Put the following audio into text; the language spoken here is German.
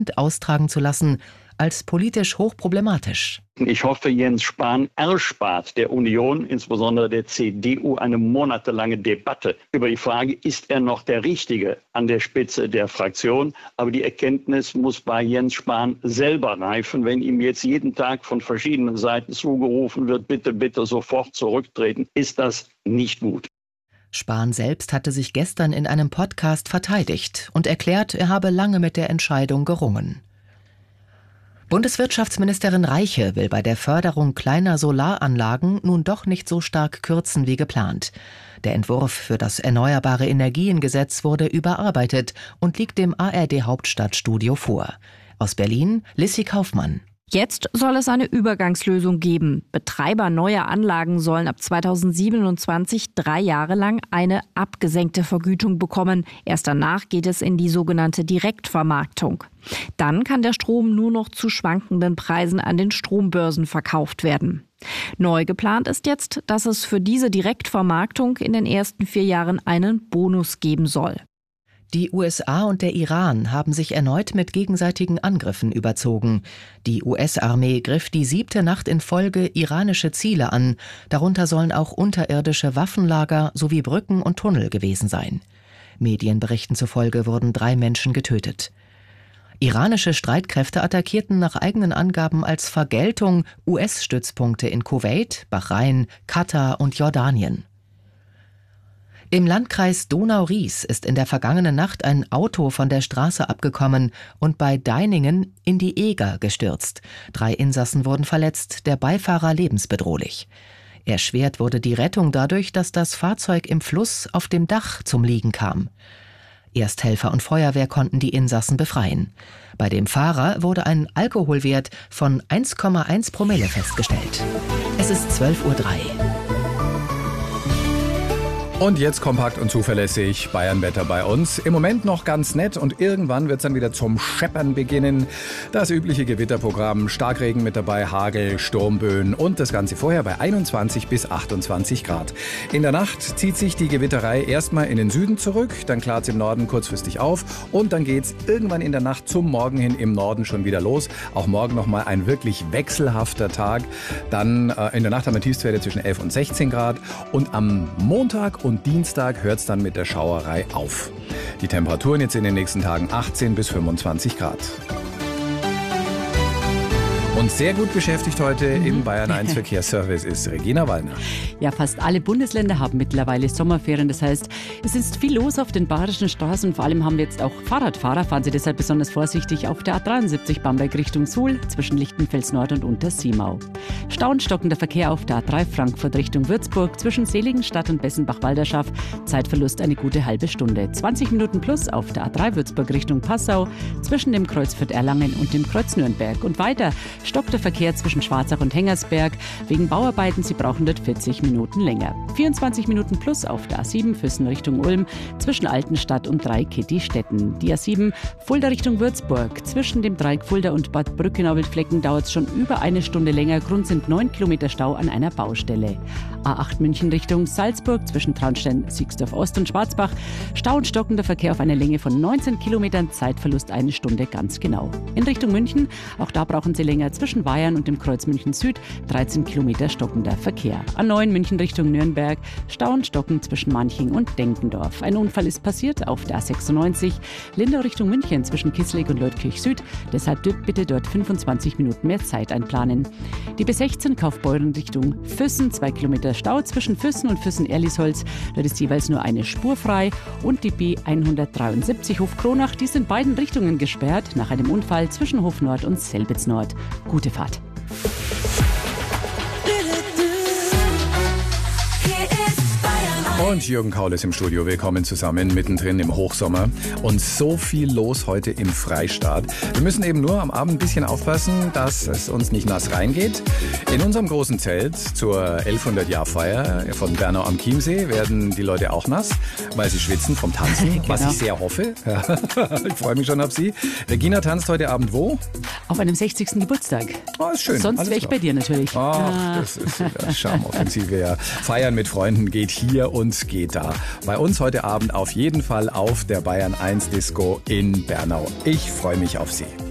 austragen zu lassen, als politisch hochproblematisch. Ich hoffe, Jens Spahn erspart der Union, insbesondere der CDU, eine monatelange Debatte über die Frage, ist er noch der Richtige an der Spitze der Fraktion? Aber die Erkenntnis muss bei Jens Spahn selber reifen, wenn ihm jetzt jeden Tag von verschiedenen Seiten zugerufen wird, bitte, bitte sofort zurücktreten, ist das nicht gut. Spahn selbst hatte sich gestern in einem Podcast verteidigt und erklärt, er habe lange mit der Entscheidung gerungen. Bundeswirtschaftsministerin Reiche will bei der Förderung kleiner Solaranlagen nun doch nicht so stark kürzen wie geplant. Der Entwurf für das Erneuerbare Energiengesetz wurde überarbeitet und liegt dem ARD-Hauptstadtstudio vor. Aus Berlin, Lissy Kaufmann. Jetzt soll es eine Übergangslösung geben. Betreiber neuer Anlagen sollen ab 2027 3 Jahre lang eine abgesenkte Vergütung bekommen. Erst danach geht es in die sogenannte Direktvermarktung. Dann kann der Strom nur noch zu schwankenden Preisen an den Strombörsen verkauft werden. Neu geplant ist jetzt, dass es für diese Direktvermarktung in den ersten 4 Jahren einen Bonus geben soll. Die USA und der Iran haben sich erneut mit gegenseitigen Angriffen überzogen. Die US-Armee griff die 7. Nacht in Folge iranische Ziele an. Darunter sollen auch unterirdische Waffenlager sowie Brücken und Tunnel gewesen sein. Medienberichten zufolge wurden 3 Menschen getötet. Iranische Streitkräfte attackierten nach eigenen Angaben als Vergeltung US-Stützpunkte in Kuwait, Bahrain, Katar und Jordanien. Im Landkreis Donau-Ries ist in der vergangenen Nacht ein Auto von der Straße abgekommen und bei Deiningen in die Eger gestürzt. 3 Insassen wurden verletzt, der Beifahrer lebensbedrohlich. Erschwert wurde die Rettung dadurch, dass das Fahrzeug im Fluss auf dem Dach zum Liegen kam. Ersthelfer und Feuerwehr konnten die Insassen befreien. Bei dem Fahrer wurde ein Alkoholwert von 1,1 Promille festgestellt. Es ist 12:03 Uhr. Und jetzt kompakt und zuverlässig Bayernwetter bei uns. Im Moment noch ganz nett und irgendwann wird es dann wieder zum Scheppern beginnen. Das übliche Gewitterprogramm, Starkregen mit dabei, Hagel, Sturmböen und das Ganze vorher bei 21 bis 28 Grad. In der Nacht zieht sich die Gewitterei erstmal in den Süden zurück, dann klart es im Norden kurzfristig auf und dann geht es irgendwann in der Nacht zum Morgen hin im Norden schon wieder los. Auch morgen nochmal ein wirklich wechselhafter Tag. Dann in der Nacht haben wir Tiefstwerte zwischen 11 und 16 Grad und am Montag und Dienstag hört es dann mit der Schauerei auf. Die Temperaturen jetzt in den nächsten Tagen 18 bis 25 Grad. Und sehr gut beschäftigt heute im Bayern 1 Verkehrsservice ist Regina Wallner. Ja, fast alle Bundesländer haben mittlerweile Sommerferien. Das heißt, es ist viel los auf den bayerischen Straßen und vor allem haben wir jetzt auch Fahrradfahrer. Fahren Sie deshalb besonders vorsichtig auf der A73 Bamberg Richtung Suhl zwischen Lichtenfels Nord und Untersiemau. Stockender Verkehr auf der A3 Frankfurt Richtung Würzburg zwischen Seligenstadt und Bessenbach-Walderschaff. Zeitverlust eine gute halbe Stunde. 20 Minuten plus auf der A3 Würzburg Richtung Passau zwischen dem Kreuz Fürth-Erlangen und dem Kreuz Nürnberg. Und weiter stockt der Verkehr zwischen Schwarzach und Hengersberg. Wegen Bauarbeiten, Sie brauchen dort 40 Minuten länger. 24 Minuten plus auf der A7 Füssen Richtung Ulm zwischen Altenstadt und Dreieck-Ketti-Stetten. Die A7 Fulda Richtung Würzburg. Zwischen dem Dreieck Fulda und Bad Brückenau-Wildflecken dauert es schon über eine Stunde länger. Grund sind 9 Kilometer Stau an einer Baustelle. A8 München Richtung Salzburg zwischen Traunstein, Siegsdorf Ost und Schwarzbach. Stau und stockender Verkehr auf einer Länge von 19 Kilometern. Zeitverlust eine Stunde ganz genau. In Richtung München, auch da brauchen Sie länger zwischen Weihern und dem Kreuz München Süd 13 Kilometer stockender Verkehr. A9 München Richtung Nürnberg, Stau und Stocken zwischen Manching und Denkendorf. Ein Unfall ist passiert auf der A96 Lindau Richtung München zwischen Kisselig und Leutkirch Süd. Deshalb bitte dort 25 Minuten mehr Zeit einplanen. Die B16 Kaufbeuren Richtung Füssen, 2 Kilometer Stau zwischen Füssen und Füssen-Erlisholz. Dort ist jeweils nur eine Spur frei. Und die B173 Hof Kronach, die ist in beiden Richtungen gesperrt nach einem Unfall zwischen Hof Nord und Selbitz Nord. Gute Fahrt. Und Jürgen Kaul ist im Studio. Willkommen zusammen, mittendrin im Hochsommer. Und so viel los heute im Freistaat. Wir müssen eben nur am Abend ein bisschen aufpassen, dass es uns nicht nass reingeht. In unserem großen Zelt zur 1100-Jahr-Feier von Bernau am Chiemsee werden die Leute auch nass, weil sie schwitzen vom Tanzen, genau. Was ich sehr hoffe. Ich freue mich schon auf Sie. Regina tanzt heute Abend wo? Auf einem 60. Geburtstag. Oh, ist schön. Sonst wäre ich bei dir natürlich. Ach, das ist ja Charmoffensive. Ja. Feiern mit Freunden geht hier und geht da. Bei uns heute Abend auf jeden Fall auf der Bayern 1 Disco in Bernau. Ich freue mich auf Sie.